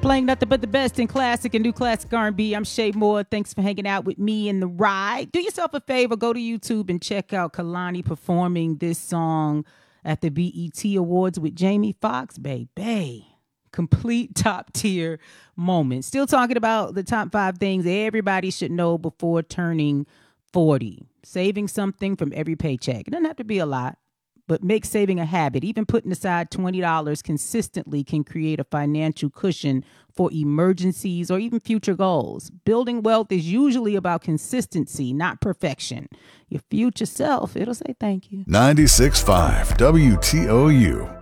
playing nothing but the best in classic and new classic R&B. I'm Shay Moore. Thanks for hanging out with me in the ride. Do yourself a favor, go to YouTube and check out Kehlani performing this song at the BET Awards with Jamie Foxx, baby. Complete top tier moment. Still talking about the top 5 things everybody should know before turning 40. Saving something from every paycheck. It doesn't have to be a lot, but make saving a habit. Even putting aside $20 consistently can create a financial cushion for emergencies or even future goals. Building wealth is usually about consistency, not perfection. Your future self, it'll say thank you. 96.5 WTOU.